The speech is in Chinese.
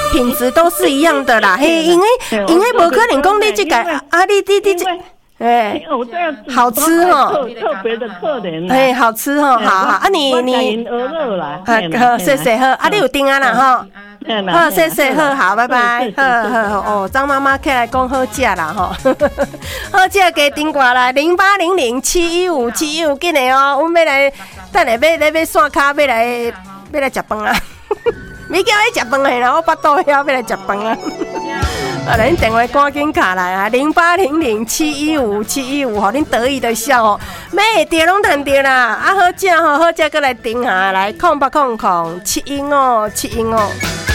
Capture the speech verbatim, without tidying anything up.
品质都是一样的啦。嘿，因为因为无可能讲你这个啊，你你你这。哎，好吃哦， 特别的客人， 哎，好吃哦，好好啊，你你，好，谢谢好，啊，你有订啊啦哈，好，谢谢好，好，拜拜，好好哦，张妈妈起来讲好食啦哈，好食加订过来零八零零七一五七一五，紧的哦，阮要来，等下要要要散卡，要来要来食饭啊，咪叫要食饭的啦，我巴肚枵要来食饭啊。啊，恁电话赶紧卡来啊！零八零零七一五七一五，吼，恁得意的笑哦，每碟拢谈着啦，啊好食吼，好食，过来订下来，空八空空七一五七一五。